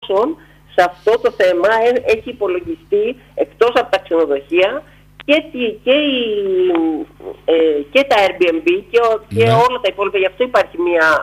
πόσον σε αυτό το θέμα έχει υπολογιστεί εκτός από τα ξενοδοχεία και τα Airbnb και όλα τα υπόλοιπα. Γι' αυτό υπάρχει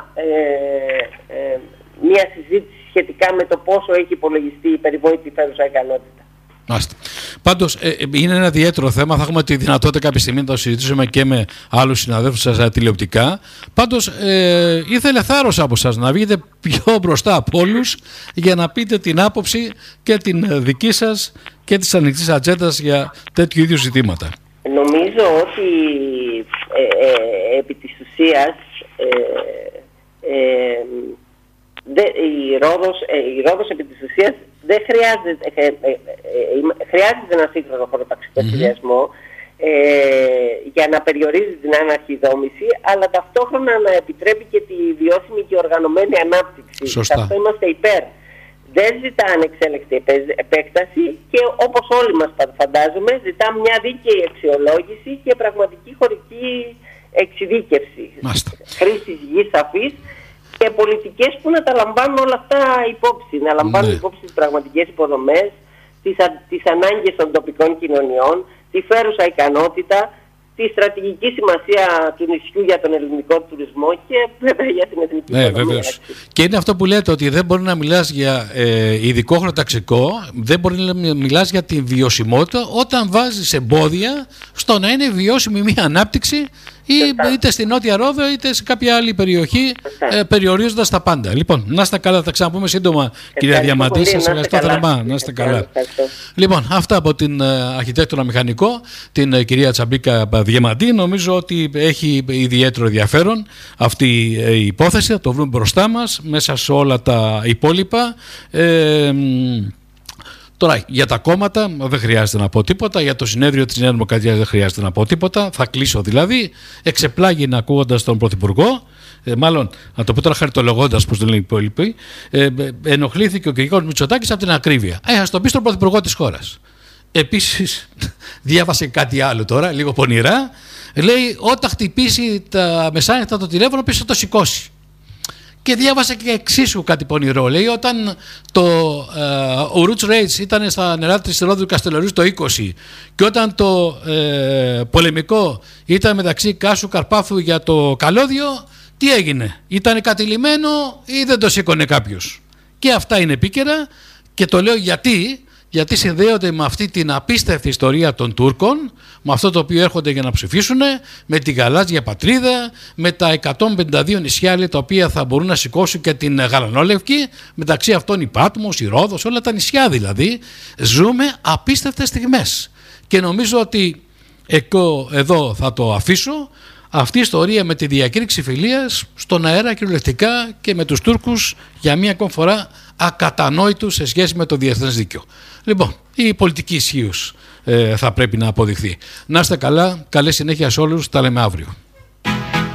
μια συζήτηση σχετικά με το πόσο έχει υπολογιστεί η περιβόητη φέρουσα ικανότητα. Πάντως είναι ένα ιδιαίτερο θέμα. Θα έχουμε τη δυνατότητα κάποια στιγμή να το συζητήσουμε και με άλλους συναδέλφους σας τηλεοπτικά. Πάντως ήθελε θάρρος από σας να βγείτε πιο μπροστά από όλους για να πείτε την άποψη και την δική σας και της ανοιχτής ατζέντας για τέτοιου είδους ζητήματα. Νομίζω ότι επί της ουσίας η Ρόδος επί της ουσίας δεν χρειάζεται ένα σύγχρονο χωροταξικό σχεδιασμό για να περιορίζει την άναρχη δόμηση, αλλά ταυτόχρονα να επιτρέπει και τη βιώσιμη και οργανωμένη ανάπτυξη. Σωστά. Σε αυτό είμαστε υπέρ. Δεν ζητά ανεξέλεκτη επέκταση και όπως όλοι μας φαντάζομαι ζητά μια δίκαιη αξιολόγηση και πραγματική χωρική εξειδίκευση. Χρήσης γης σαφής και πολιτικές που να τα λαμβάνουν όλα αυτά υπόψη. Να λαμβάνουν υπόψη τις πραγματικές υποδομές, τις ανάγκες των τοπικών κοινωνιών, τη φέρουσα ικανότητα, τη στρατηγική σημασία του νησιού για τον ελληνικό τουρισμό και βέβαια για την εθνική οικονομία. Βεβαίως. Και είναι αυτό που λέτε, ότι δεν μπορεί να μιλάς για ειδικό χωροταξικό, δεν μπορεί να μιλάς για την βιωσιμότητα όταν βάζεις εμπόδια στο να είναι βιώσιμη μια ανάπτυξη είτε στην Νότια Ρόδο είτε σε κάποια άλλη περιοχή, περιορίζοντας τα πάντα. Λοιπόν, να είστε καλά, θα τα ξαναπούμε σύντομα, κυρία Διαμαντή. Σας ευχαριστώ θερμά. Να είστε καλά. Λοιπόν, αυτά από την αρχιτέκτονα μηχανικό, την κυρία Τσαμπίκα Διαμαντή. Νομίζω ότι έχει ιδιαίτερο ενδιαφέρον αυτή η υπόθεση. Θα το βρούμε μπροστά μας μέσα σε όλα τα υπόλοιπα. Τώρα, για τα κόμματα δεν χρειάζεται να πω τίποτα. Για το συνέδριο της Νέας Δημοκρατίας δεν χρειάζεται να πω τίποτα. Θα κλείσω δηλαδή. Εξεπλάγει ακούγοντας τον Πρωθυπουργό. Μάλλον, να το πω τώρα χαριτολογώντας, πώς το λένε οι υπόλοιποι. Ενοχλήθηκε ο κ. Μητσοτάκης από την ακρίβεια. Ας το πει στον Πρωθυπουργό της χώρας. Επίσης, διάβασε κάτι άλλο τώρα, λίγο πονηρά. Λέει, όταν χτυπήσει τα μεσάνυχτα το τηλέφωνο, πίσω το σηκώσει. Και διάβασα και εξίσου κάτι πονηρό. Λέει, όταν ο Roots Rage ήταν στα νερά της Ρόδου Καστελορίου το 20 και όταν το πολεμικό ήταν μεταξύ Κάσου Καρπάθου για το καλώδιο, τι έγινε? Ήταν κατηλημμένο ή δεν το σήκωνε κάποιος? Και αυτά είναι επίκαιρα και το λέω γιατί συνδέονται με αυτή την απίστευτη ιστορία των Τούρκων, με αυτό το οποίο έρχονται για να ψηφίσουν, με την γαλάζια πατρίδα, με τα 152 νησιά τα οποία θα μπορούν να σηκώσουν και την Γαλανόλευκη, μεταξύ αυτών η Πάτμος, η Ρόδος, όλα τα νησιά δηλαδή. Ζούμε απίστευτες στιγμές και νομίζω ότι εδώ θα το αφήσω. Αυτή η ιστορία με τη διακήρυξη φιλίας στον αέρα κυριολεκτικά και με τους Τούρκους για μία ακόμη φορά ακατανόητους σε σχέση με το διεθνές δίκαιο. Λοιπόν, η πολιτική ισχύος θα πρέπει να αποδειχθεί. Να είστε καλά, καλή συνέχεια σε όλους, τα λέμε αύριο.